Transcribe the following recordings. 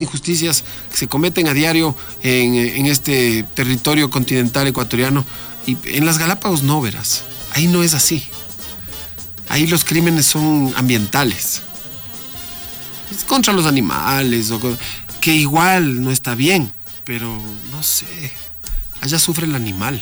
injusticias que se cometen a diario en este territorio continental ecuatoriano. Y en las Galápagos no, verás. Ahí no es así. Ahí los crímenes son ambientales. Es contra los animales, que igual no está bien, pero no sé. Allá sufre el animal.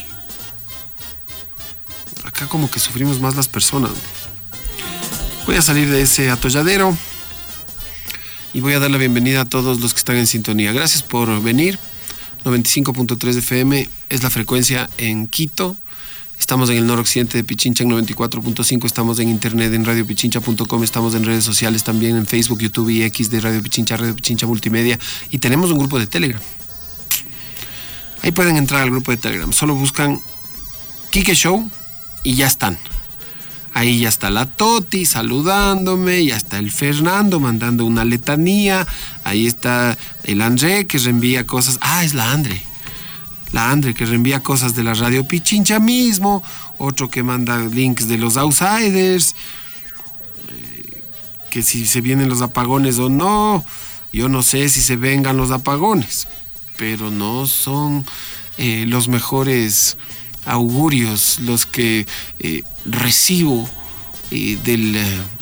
Acá como que sufrimos más las personas. Voy a salir de ese atolladero y voy a dar la bienvenida a todos los que están en sintonía. Gracias por venir. 95.3 FM es la frecuencia en Quito. Estamos en el noroccidente de Pichincha en 94.5. Estamos en internet en radiopichincha.com. Estamos en redes sociales también en Facebook, YouTube y X de Radio Pichincha Multimedia. Y tenemos un grupo de Telegram. Ahí pueden entrar al grupo de Telegram. Solo buscan Quique Show y ya están. Ahí ya está la Toti saludándome, ya está el Fernando mandando una letanía, ahí está el André que reenvía cosas. Es la Andre que reenvía cosas de la Radio Pichincha mismo, otro que manda links de los Outsiders, que si se vienen los apagones o no. Yo no sé si se vengan los apagones, pero no son los mejores augurios los que recibo del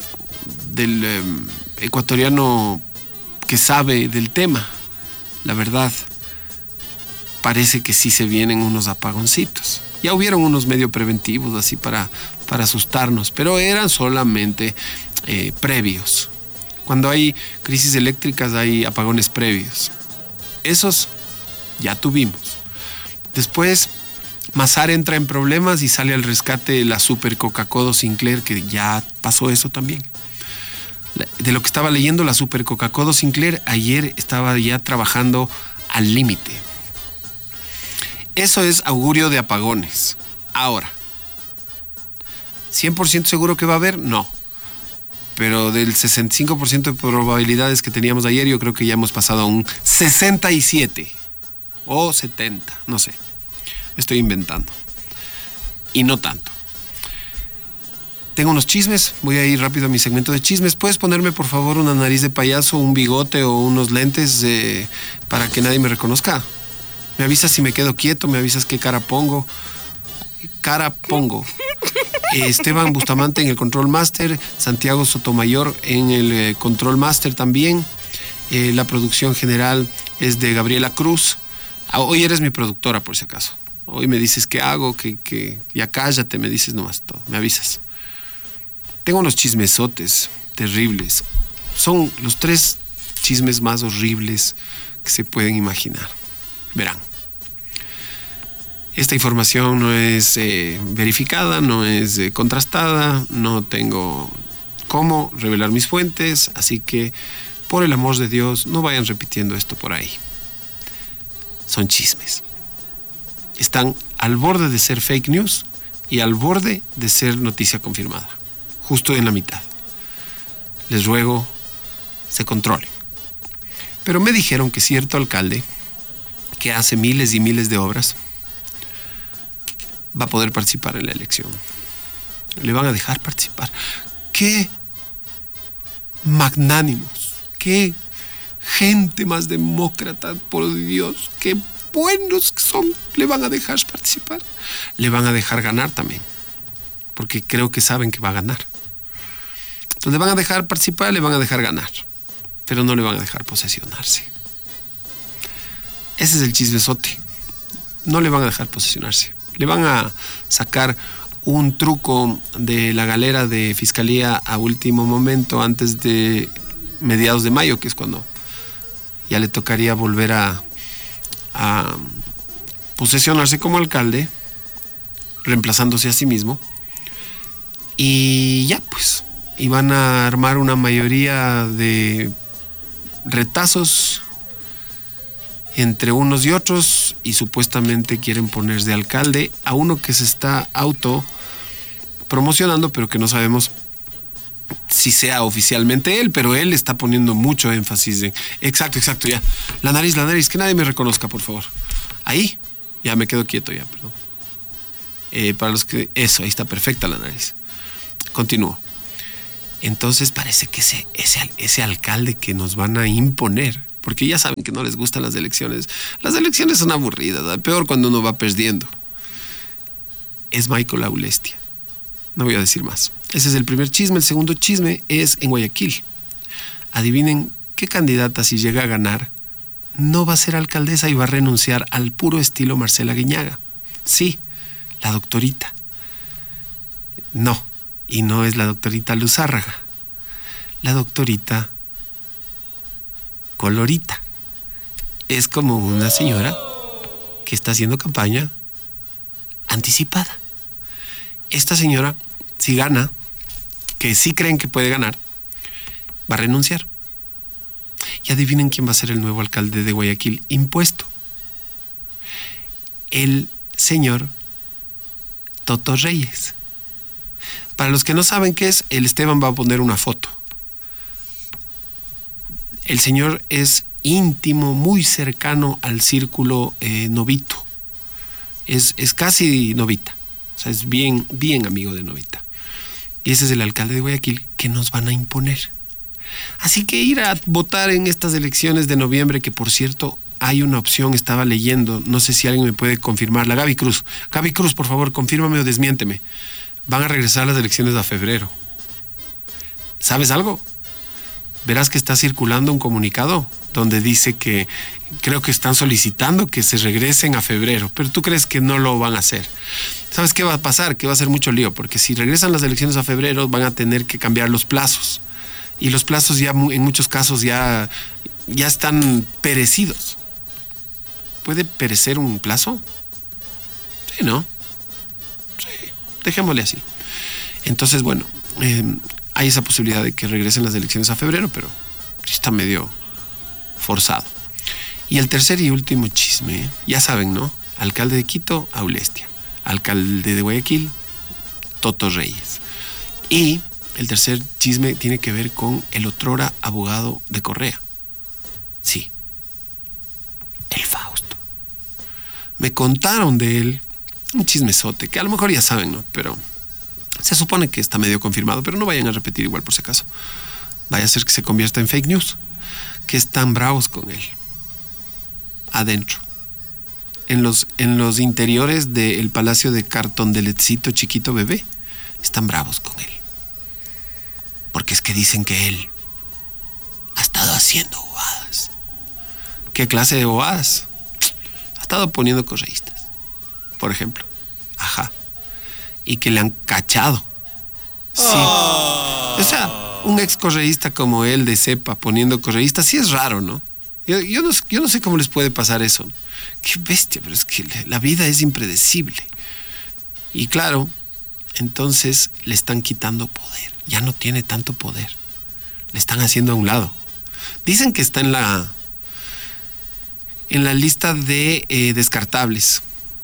ecuatoriano que sabe del tema. La verdad, parece que sí se vienen unos apagoncitos. Ya hubieron unos medio preventivos así para asustarnos, pero eran solamente previos. Cuando hay crisis eléctricas hay apagones previos. Esos ya tuvimos. Después Mazar entra en problemas y sale al rescate la Super Coca-Cola Sinclair, que ya pasó eso también. De lo que estaba leyendo, la Super Coca-Cola Sinclair ayer estaba ya trabajando al límite. Eso es augurio de apagones. Ahora, ¿100% seguro que va a haber? No. Pero del 65% de probabilidades que teníamos ayer, yo creo que ya hemos pasado a un 67 o 70, no sé. Estoy inventando. Y no tanto. Tengo unos chismes. Voy a ir rápido a mi segmento de chismes. ¿Puedes ponerme, por favor, una nariz de payaso, un bigote o unos lentes para que nadie me reconozca? Me avisas si me quedo quieto, me avisas qué cara pongo. Esteban Bustamante en el Control Master, Santiago Sotomayor en el Control Master también. La producción general es de Gabriela Cruz. Hoy eres mi productora, por si acaso. Hoy me dices qué hago, que ya cállate, me dices nomás todo, me avisas. Tengo unos chismesotes terribles. Son los 3 chismes más horribles que se pueden imaginar. Verán. Esta información no es verificada, no es contrastada, no tengo cómo revelar mis fuentes, así que, por el amor de Dios, no vayan repitiendo esto por ahí. Son chismes. Están al borde de ser fake news y al borde de ser noticia confirmada. Justo en la mitad. Les ruego se controlen. Pero me dijeron que cierto alcalde, que hace miles y miles de obras, va a poder participar en la elección. Le van a dejar participar. ¡Qué magnánimos! ¡Qué gente más demócrata! Por Dios, ¡qué buenos que son! Le van a dejar participar. Le van a dejar ganar también, porque creo que saben que va a ganar. Entonces le van a dejar participar, le van a dejar ganar, pero no le van a dejar posesionarse. Ese es el chismesote. No le van a dejar posesionarse. Le van a sacar un truco de la galera de fiscalía a último momento, antes de mediados de mayo, que es cuando ya le tocaría volver a posesionarse como alcalde, reemplazándose a sí mismo. Y ya pues, y van a armar una mayoría de retazos entre unos y otros, y supuestamente quieren poner de alcalde a uno que se está promocionando, pero que no sabemos si sea oficialmente él, pero él está poniendo mucho énfasis en... Exacto, ya. La nariz, que nadie me reconozca, por favor. Ahí, ya me quedo quieto ya, perdón. Para los que... Eso, ahí está perfecta la nariz. Continúo. Entonces parece que ese alcalde que nos van a imponer, porque ya saben que no les gustan las elecciones. Las elecciones son aburridas, ¿verdad? Peor cuando uno va perdiendo. Es Michael Aulestia. No voy a decir más. Ese es el primer chisme. El segundo chisme es en Guayaquil. Adivinen qué candidata, si llega a ganar, no va a ser alcaldesa y va a renunciar al puro estilo Marcela Guiñaga. Sí, la doctorita. No, y no es la doctorita Luzárraga. La doctorita Colorita. Es como una señora que está haciendo campaña anticipada. Esta señora, si gana, que sí creen que puede ganar, va a renunciar. Y adivinen quién va a ser el nuevo alcalde de Guayaquil, impuesto. El señor Toto Reyes. Para los que no saben qué es, el Esteban va a poner una foto. El señor es íntimo, muy cercano al círculo Novito. Es casi Novita. O sea, es bien, bien amigo de Novita. Y ese es el alcalde de Guayaquil que nos van a imponer. Así que ir a votar en estas elecciones de noviembre, que por cierto hay una opción, estaba leyendo, no sé si alguien me puede confirmarla. Gaby Cruz, por favor, confírmame o desmiénteme. Van a regresar las elecciones a febrero. ¿Sabes algo? Verás que está circulando un comunicado donde dice que creo que están solicitando que se regresen a febrero, pero tú crees que no lo van a hacer. ¿Sabes qué va a pasar? Que va a ser mucho lío, porque si regresan las elecciones a febrero van a tener que cambiar los plazos. Y los plazos ya en muchos casos ya están perecidos. ¿Puede perecer un plazo? Sí, ¿no? Sí, dejémosle así. Entonces, bueno, hay esa posibilidad de que regresen las elecciones a febrero, pero está medio forzado. Y el tercer y último chisme, ya saben, ¿no? Alcalde de Quito, Aulestia. Alcalde de Guayaquil, Toto Reyes. Y el tercer chisme tiene que ver con el otrora abogado de Correa. Sí, el Fausto. Me contaron de él un chismesote, que a lo mejor ya saben, ¿no? Pero se supone que está medio confirmado, pero no vayan a repetir igual por si acaso. Vaya a ser que se convierta en fake news. Que están bravos con él. Adentro. En los interiores del palacio de Cartondeletcito Chiquito Bebé. Están bravos con él. Porque es que dicen que él ha estado haciendo bobadas. ¿Qué clase de bobadas? Ha estado poniendo correístas, por ejemplo. Ajá. Y que le han cachado. Sí. O sea, un ex correísta como él de cepa poniendo correístas, sí es raro, ¿no? Yo no sé cómo les puede pasar eso. Qué bestia, pero es que la vida es impredecible. Y claro, entonces le están quitando poder. Ya no tiene tanto poder. Le están haciendo a un lado. Dicen que está en la lista de descartables.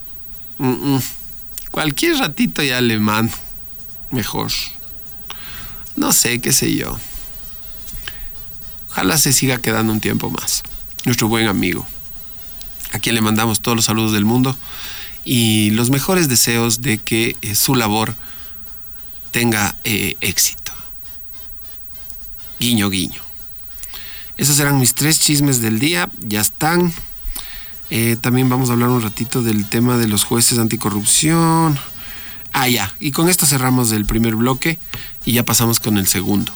Cualquier ratito ya le mando. Mejor. No sé, qué sé yo. Ojalá se siga quedando un tiempo más. Nuestro buen amigo, a quien le mandamos todos los saludos del mundo y los mejores deseos de que su labor tenga éxito. Guiño, guiño. Esos eran mis 3 chismes del día. Ya están. También vamos a hablar un ratito del tema de los jueces anticorrupción. Ya. Y con esto cerramos el primer bloque y ya pasamos con el segundo.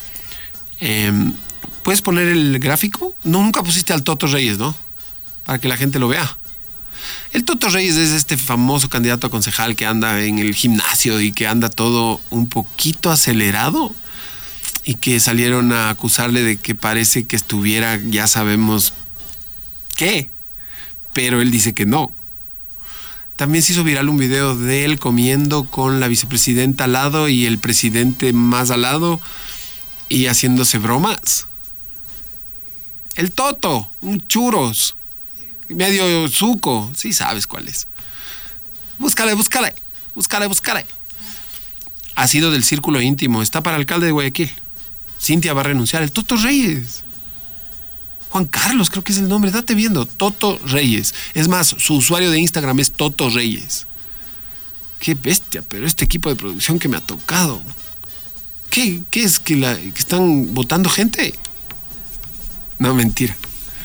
¿Puedes poner el gráfico? No, nunca pusiste al Toto Reyes, ¿no? Para que la gente lo vea. El Toto Reyes es este famoso candidato a concejal que anda en el gimnasio y que anda todo un poquito acelerado y que salieron a acusarle de que parece que estuviera, ya sabemos qué, pero él dice que no. También se hizo viral un video de él comiendo con la vicepresidenta al lado y el presidente más al lado y haciéndose bromas. El Toto, un churros, medio suco, sí sabes cuál es. Búscale. Ha sido del círculo íntimo, está para alcalde de Guayaquil. Cintia va a renunciar, el Toto Reyes. Juan Carlos, creo que es el nombre, date viendo, Toto Reyes. Es más, su usuario de Instagram es Toto Reyes. Qué bestia, pero este equipo de producción que me ha tocado. ¿Qué es? ¿Que están votando gente? No, mentira.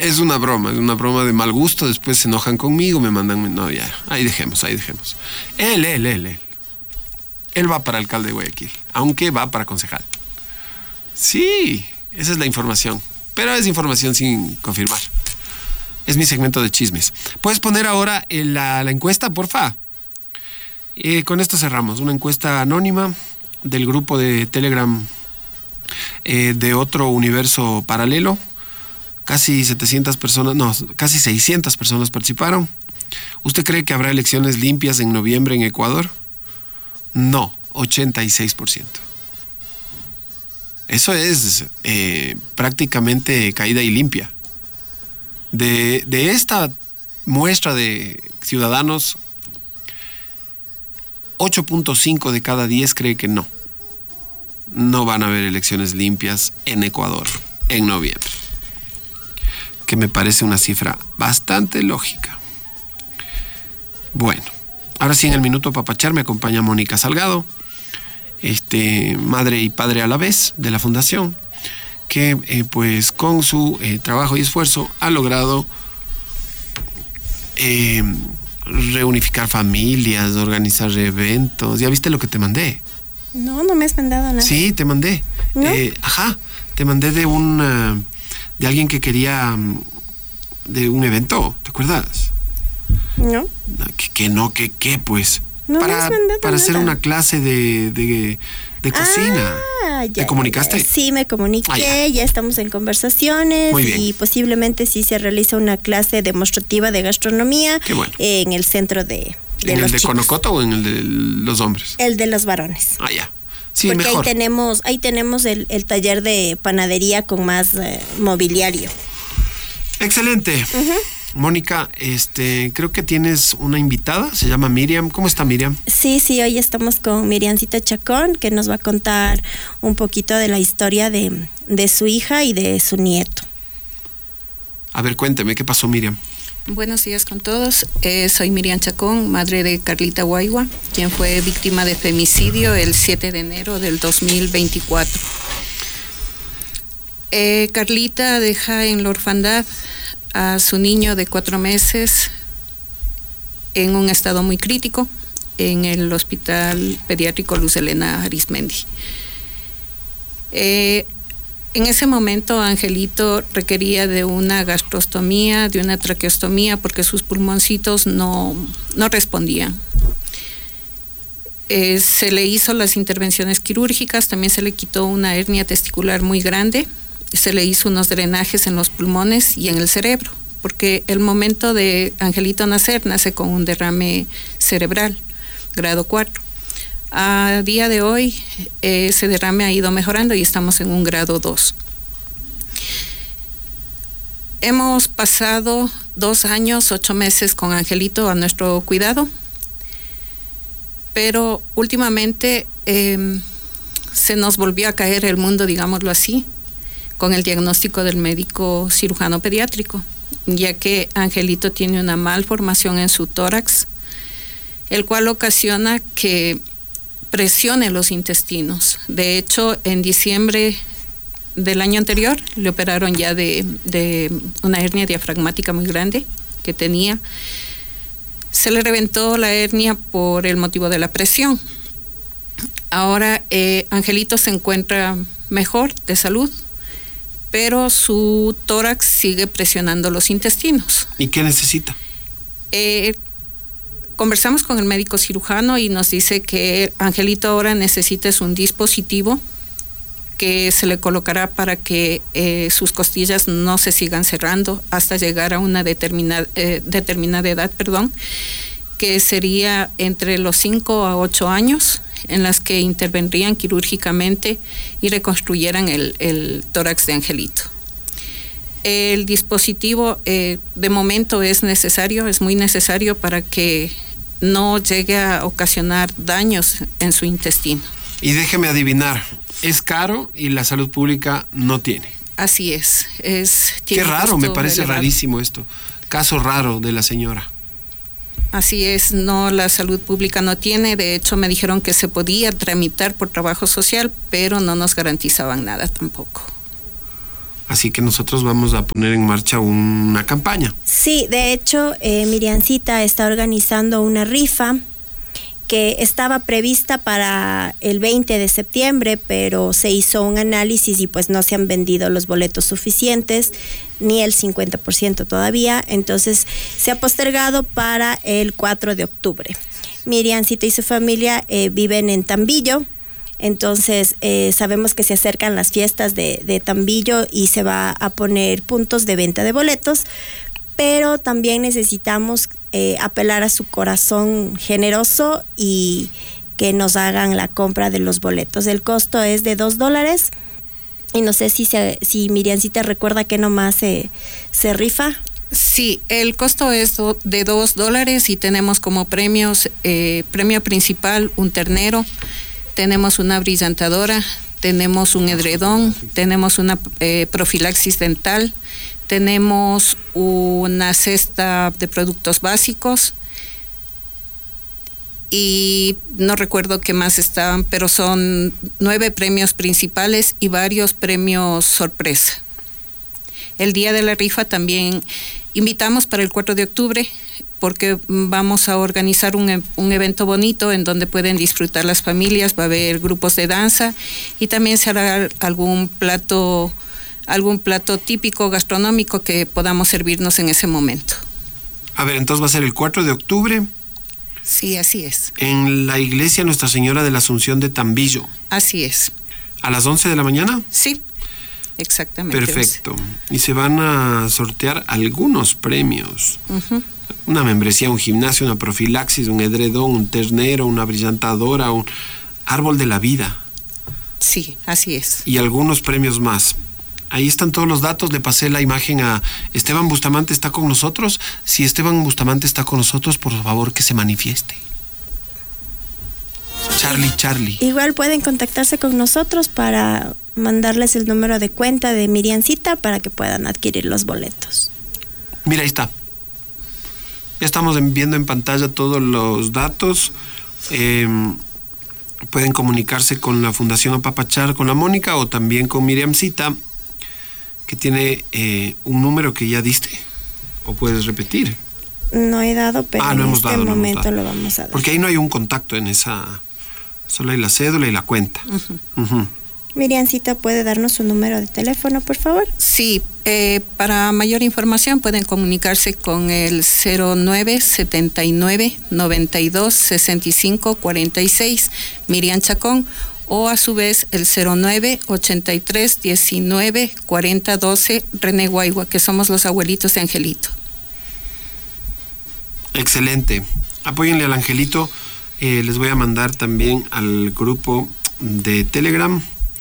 Es una broma de mal gusto. Después se enojan conmigo, me mandan. No, ya, ahí dejemos. Él va para alcalde de Guayaquil, aunque va para concejal. Sí, esa es la información. Pero es información sin confirmar. Es mi segmento de chismes. ¿Puedes poner ahora la encuesta, porfa? Con esto cerramos. Una encuesta anónima del grupo de Telegram de Otro Universo Paralelo. Casi 700 personas, no, casi 600 personas participaron. ¿Usted cree que habrá elecciones limpias en noviembre en Ecuador? No, 86%. Eso es prácticamente caída y limpia. De esta muestra de ciudadanos, 8.5 de cada 10 cree que no. No van a haber elecciones limpias en Ecuador en noviembre. Que me parece una cifra bastante lógica. Bueno, ahora sí en el Minuto Papachar me acompaña Mónica Salgado, madre y padre a la vez de la fundación, que pues con su trabajo y esfuerzo ha logrado reunificar familias, organizar eventos. ¿Ya viste lo que te mandé? No me has mandado nada. Sí, te mandé. ¿No? Te mandé de alguien que quería de un evento, ¿te acuerdas? No. ¿Qué pues? No me has mandado para hacer nada. una clase de cocina. ¿Te comunicaste? Sí, me comuniqué, ya estamos en conversaciones. Muy bien. Y posiblemente sí se realiza una clase demostrativa de gastronomía. Qué bueno. En el centro de ¿En los el de chicos. Conocoto o en el de los hombres? El de los varones. Ya. Sí, porque mejor. ahí tenemos el taller de panadería con más mobiliario. Excelente. Mónica, creo que tienes una invitada, se llama Miriam. ¿Cómo está Miriam? Sí, hoy estamos con Miriamcita Chacón, que nos va a contar un poquito de la historia de su hija y de su nieto. A ver, cuénteme, ¿qué pasó, Miriam? Buenos días con todos. Soy Miriam Chacón, madre de Carlita Guaigua, quien fue víctima de femicidio el 7 de enero del 2024. Carlita deja en la orfandad a su niño de 4 meses en un estado muy crítico en el Hospital Pediátrico Luz Helena Arismendi. En ese momento Angelito requería de una gastrostomía, de una traqueostomía, porque sus pulmoncitos no respondían. Se le hizo las intervenciones quirúrgicas, también se le quitó una hernia testicular muy grande, se le hizo unos drenajes en los pulmones y en el cerebro, porque el momento de Angelito nace con un derrame cerebral, grado 4. A día de hoy ese derrame ha ido mejorando y estamos en un grado 2. Hemos pasado 2 años, 8 meses con Angelito a nuestro cuidado, pero últimamente se nos volvió a caer el mundo, digámoslo así, con el diagnóstico del médico cirujano pediátrico, ya que Angelito tiene una malformación en su tórax, el cual ocasiona que presione los intestinos. De hecho, en diciembre del año anterior le operaron ya de una hernia diafragmática muy grande que tenía. Se le reventó la hernia por el motivo de la presión. Ahora Angelito se encuentra mejor de salud, pero su tórax sigue presionando los intestinos. ¿Y qué necesita? Conversamos con el médico cirujano y nos dice que Angelito ahora necesita un dispositivo que se le colocará para que sus costillas no se sigan cerrando hasta llegar a una determinada edad, que sería entre los 5 a 8 años, en las que intervendrían quirúrgicamente y reconstruyeran el tórax de Angelito. El dispositivo de momento es muy necesario para que no llegue a ocasionar daños en su intestino. Y déjeme adivinar, es caro y la salud pública no tiene. Así es. Qué raro, me parece elevado. Rarísimo esto. Caso raro de la señora. Así es, no, la salud pública no tiene. De hecho, me dijeron que se podía tramitar por trabajo social, pero no nos garantizaban nada tampoco. Así que nosotros vamos a poner en marcha una campaña. Sí, de hecho, Miriancita está organizando una rifa que estaba prevista para el 20 de septiembre, pero se hizo un análisis y pues no se han vendido los boletos suficientes, ni el 50% todavía, entonces se ha postergado para el 4 de octubre. Miriancita y su familia viven en Tambillo, entonces sabemos que se acercan las fiestas de Tambillo y se va a poner puntos de venta de boletos, pero también necesitamos apelar a su corazón generoso y que nos hagan la compra de los boletos. El costo es de $2 y no sé si Miriancita recuerda que nomás se rifa. Sí, el costo es de $2 y tenemos como premios, premio principal un ternero, tenemos una brillantadora, tenemos un edredón, tenemos una profilaxis dental, tenemos una cesta de productos básicos y no recuerdo qué más estaban, pero son 9 premios principales y varios premios sorpresa. El día de la rifa también invitamos para el 4 de octubre porque vamos a organizar un evento bonito en donde pueden disfrutar las familias, va a haber grupos de danza y también se hará algún plato típico gastronómico que podamos servirnos en ese momento. A ver, entonces va a ser el 4 de octubre. Sí, así es. En la iglesia Nuestra Señora de la Asunción de Tambillo. Así es. ¿A las 11 de la mañana? Sí, exactamente. Perfecto. Y se van a sortear algunos premios. Uh-huh. Una membresía, un gimnasio, una profilaxis, un edredón, un ternero, una brillantadora, un árbol de la vida. Sí, así es. Y algunos premios más. Ahí están todos los datos. Le pasé la imagen a Esteban Bustamante. ¿Está con nosotros? Si Esteban Bustamante está con nosotros, por favor que se manifieste. Charlie. Igual pueden contactarse con nosotros para mandarles el número de cuenta de Miriancita para que puedan adquirir los boletos. Mira, ahí está. Ya estamos viendo en pantalla todos los datos. Pueden comunicarse con la Fundación Apapachar, con la Mónica o también con Miriamcita, que tiene un número que ya diste. ¿O puedes repetir? No he dado, pero en hemos este dado, momento lo vamos a dar. Porque ahí no hay un contacto en esa. Solo hay la cédula y la cuenta. Uh-huh. Uh-huh. Miriancita, ¿puede darnos su número de teléfono, por favor? Sí, para mayor información pueden comunicarse con el 0979 92 65 46 Miriam Chacón o a su vez el 09 83 19 40 12 René Guaigua, que somos los abuelitos de Angelito. Excelente. Apóyenle al Angelito. Les voy a mandar también al grupo de Telegram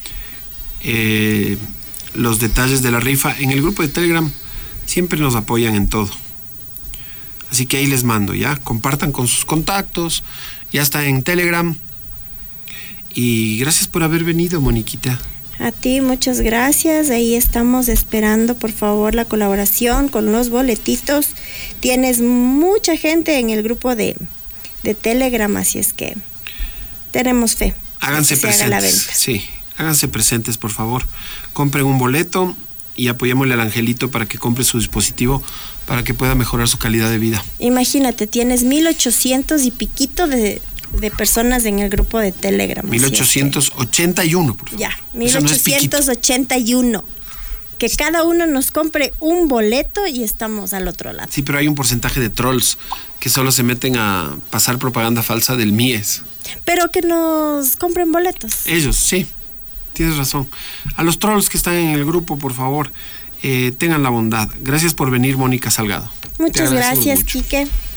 los detalles de la rifa. En el grupo de Telegram siempre nos apoyan en todo. Así que ahí les mando, ¿ya? Compartan con sus contactos. Ya está en Telegram. Y gracias por haber venido, Moniquita. A ti, muchas gracias. Ahí estamos esperando, por favor, la colaboración con los boletitos. Tienes mucha gente en el grupo de Telegram, así es que tenemos fe. Háganse presentes. Haga la venta. Sí, háganse presentes, por favor. Compren un boleto y apoyémosle al Angelito para que compre su dispositivo para que pueda mejorar su calidad de vida. Imagínate, tienes 1800 y piquito de personas en el grupo de Telegram. 1881, por favor. Ya, 1881. Que cada uno nos compre un boleto y estamos al otro lado. Sí, pero hay un porcentaje de trolls que solo se meten a pasar propaganda falsa del MIES. Pero que nos compren boletos. Ellos, sí. Tienes razón. A los trolls que están en el grupo, por favor, tengan la bondad. Gracias por venir, Mónica Salgado. Muchas gracias, Quique.